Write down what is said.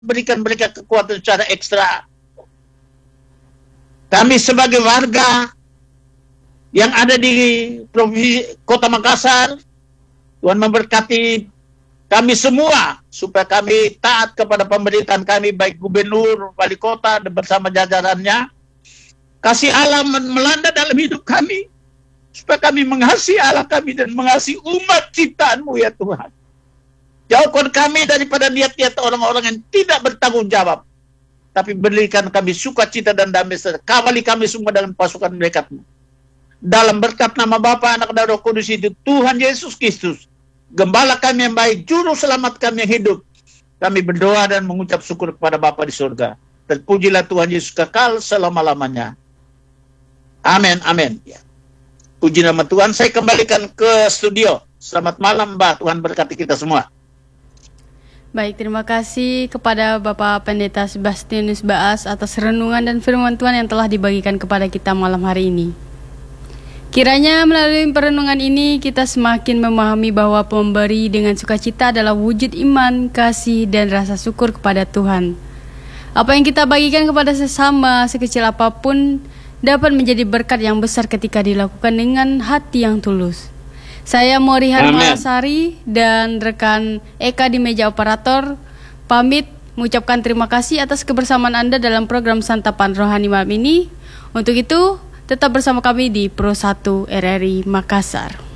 berikan mereka kekuatan secara ekstra. Kami sebagai warga yang ada di Provinsi Kota Makassar, Tuhan memberkati kami semua supaya kami taat kepada pemerintahan kami, baik gubernur, wali kota, dan bersama jajarannya. Kasih Allah melanda dalam hidup kami, supaya kami mengasihi Allah kami dan mengasihi umat ciptaan-Mu ya Tuhan. Jauhkan kami daripada niat-niat orang-orang yang tidak bertanggung jawab, tapi berikan kami sukacita dan damai sejahtera. Kawali kami semua dengan pasukan malaikat-Mu. Dalam berkat nama Bapa, Anak, dan Roh Kudus itu, Tuhan Yesus Kristus, Gembala kami yang baik, Juru Selamat kami yang hidup, kami berdoa dan mengucap syukur kepada Bapa di surga. Terpujilah Tuhan Yesus kekal selama-lamanya. Amin, amin. Ya. Puji nama Tuhan. Saya kembalikan ke studio. Selamat malam, Mbak. Tuhan berkati kita semua. Baik, terima kasih kepada Bapak Pendeta Sebastianus Baas atas renungan dan firman Tuhan yang telah dibagikan kepada kita malam hari ini. Kiranya melalui perenungan ini kita semakin memahami bahwa pemberi dengan sukacita adalah wujud iman, kasih, dan rasa syukur kepada Tuhan. Apa yang kita bagikan kepada sesama, sekecil apapun, dapat menjadi berkat yang besar ketika dilakukan dengan hati yang tulus. Saya Morihan Malasari dan rekan Eka di meja operator pamit mengucapkan terima kasih atas kebersamaan Anda dalam program Santapan Rohani malam ini. Untuk itu, tetap bersama kami di Pro 1 RRI Makassar.